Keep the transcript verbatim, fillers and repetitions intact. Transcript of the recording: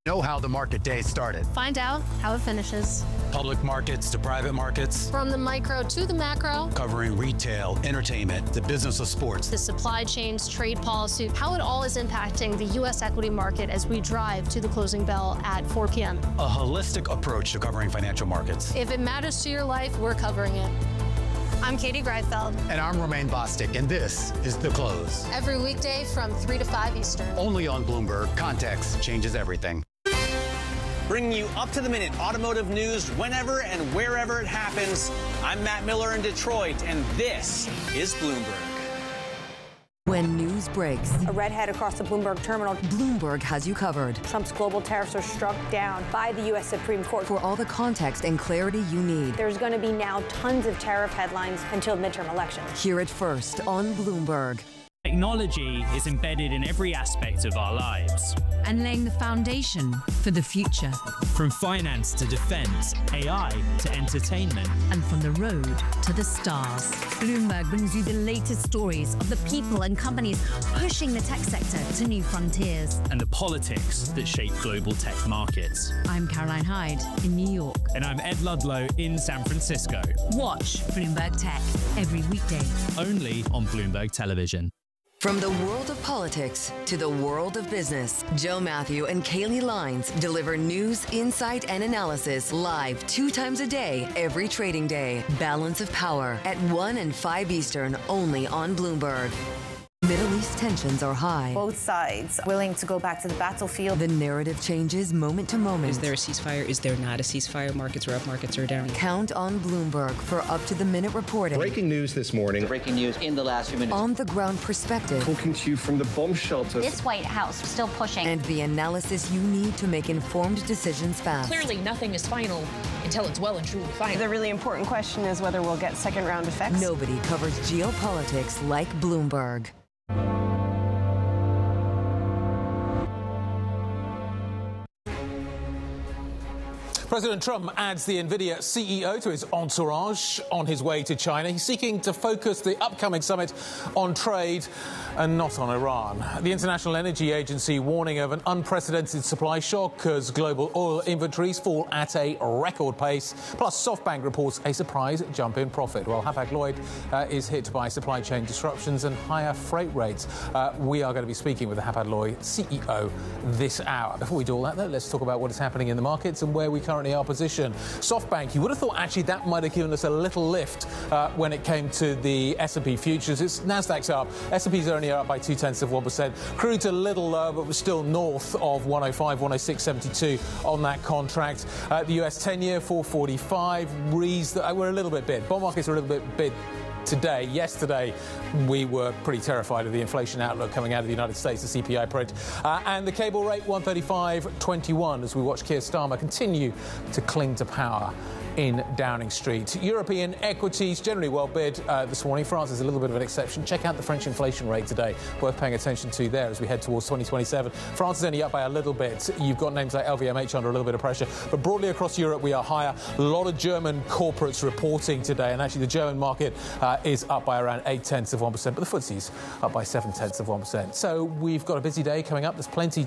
Know how the market day started. Find out how it finishes. Public markets to private markets. From the micro to the macro. Covering retail, entertainment, the business of sports. The supply chains, trade policy, how it all is impacting the U S equity market as we drive to the closing bell at four p m A holistic approach to covering financial markets. If it matters to your life, we're covering it. I'm Katie Greifeld. And I'm Romaine Bostick, and this is The Close. Every weekday from three to five Eastern. Only on Bloomberg. Context changes everything. Bringing you up-to-the-minute automotive news whenever and wherever it happens. I'm Matt Miller in Detroit, and this is Bloomberg. When news breaks, a redhead across the Bloomberg terminal. Bloomberg has you covered. Trump's global tariffs are struck down by the U S Supreme Court. For all the context and clarity you need. There's going to be now tons of tariff headlines until midterm elections. Hear it first on Bloomberg. Technology is embedded in every aspect of our lives. And laying the foundation for the future. From finance to defense, A I to entertainment. And from the road to the stars. Bloomberg brings you the latest stories of the people and companies pushing the tech sector to new frontiers. And the politics that shape global tech markets. I'm Caroline Hyde in New York. And I'm Ed Ludlow in San Francisco. Watch Bloomberg Tech every weekday. Only on Bloomberg Television. From the world of politics to the world of business, Joe Matthew and Kaylee Lines deliver news, insight, and analysis live two times a day, every trading day. Balance of Power at one and five Eastern, only on Bloomberg. Middle East tensions are high. Both sides willing to go back to the battlefield. The narrative changes moment to moment. Is there a ceasefire? Is there not a ceasefire? Markets are up, markets are down. Count on Bloomberg for up-to-the-minute reporting. Breaking news this morning. Breaking news in the last few minutes. On-the-ground perspective. Talking to you from the bomb shelter. This White House still pushing. And the analysis you need to make informed decisions fast. Clearly, nothing is final until it's well and truly final. The really important question is whether we'll get second-round effects. Nobody covers geopolitics like Bloomberg. President Trump adds the NVIDIA C E O to his entourage on his way to China. He's seeking to focus the upcoming summit on trade and not on Iran. The International Energy Agency warning of an unprecedented supply shock as global oil inventories fall at a record pace. Plus, SoftBank reports a surprise jump in profit, while Hapag-Lloyd uh, is hit by supply chain disruptions and higher freight rates. Uh, we are going to be speaking with the Hapag-Lloyd C E O this hour. Before we do all that, though, let's talk about what is happening in the markets and where we currently are positioned. SoftBank, you would have thought actually that might have given us a little lift uh, when it came to the S and P futures. It's Nasdaq's up. S and P's only up by two tenths of one percent. Crude's a little lower, but we're still north of one oh five, one oh six seventy-two on that contract. Uh, the U S ten-year, four forty-five. Rees, uh, we're a little bit bid. Bond markets are a little bit bid today. Yesterday, we were pretty terrified of the inflation outlook coming out of the United States, the C P I print. Uh, and the cable rate, one thirty-five twenty-one, as we watch Keir Starmer continue to cling to power in Downing Street. European equities generally well bid uh, this morning. France is a little bit of an exception. Check out the French inflation rate today. Worth paying attention to there as we head towards twenty twenty-seven. France is only up by a little bit. You've got names like L V M H under a little bit of pressure. But broadly across Europe, we are higher. A lot of German corporates reporting today. And actually, the German market uh, is up by around eight tenths of one percent. But the F T Se's up by seven tenths of one percent. So we've got a busy day coming up. There's plenty